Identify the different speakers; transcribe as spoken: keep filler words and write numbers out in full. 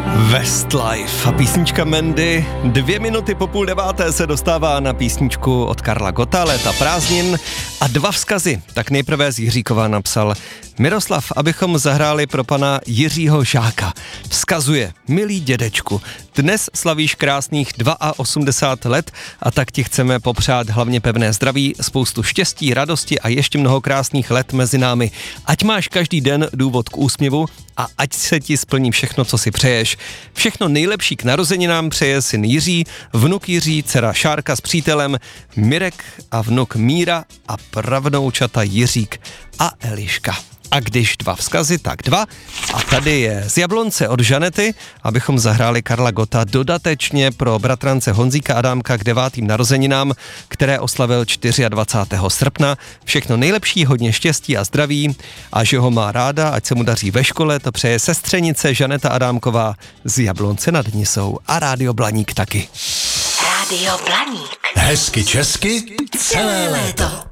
Speaker 1: Westlife a písnička Mandy. Dvě minuty po půl deváté se dostává na písničku od Karla Gotta, Léta prázdnin a dva vzkazy. Tak nejprve z Jiříkova napsal: Miroslav, abychom zahráli pro pana Jiřího Žáka. Vzkazuje: milý dědečku, dnes slavíš krásných osmdesát dva let a tak ti chceme popřát hlavně pevné zdraví, spoustu štěstí, radosti a ještě mnoho krásných let mezi námi. Ať máš každý den důvod k úsměvu a ať se ti splní všechno, co si přeješ. Všechno nejlepší k narozeninám přeje syn Jiří, vnuk Jiří, dcera Šárka s přítelem, Mirek a vnuk Míra a pravnoučata Jiřík a Eliška. A když dva vzkazy, tak dva. A tady je z Jablonce od Žanety, abychom zahráli Karla Gotta dodatečně pro bratrance Honzíka Adámka k devátým narozeninám, které oslavil dvacátého čtvrtého srpna. Všechno nejlepší, hodně štěstí a zdraví a že ho má ráda, ať se mu daří ve škole, to přeje sestřenice Žaneta Adámková z Jablonce nad Nisou a Rádio Blaník taky.
Speaker 2: Rádio Blaník.
Speaker 3: Hezky česky celé léto.